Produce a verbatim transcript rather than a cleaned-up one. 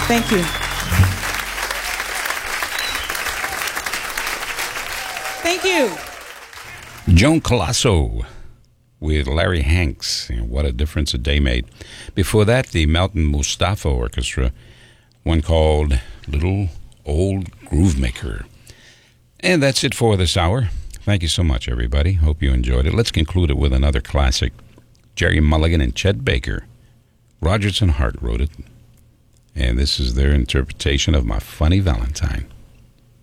Thank you. Thank you. Joan Colasso with Larry Hanks. You know, what a difference a day made. Before that, the Mountain Mustafa Orchestra, one called Little Old Groove Maker. And that's it for this hour. Thank you so much, everybody. Hope you enjoyed it. Let's conclude it with another classic. Jerry Mulligan and Chet Baker. Rodgers and Hart wrote it. And this is their interpretation of My Funny Valentine.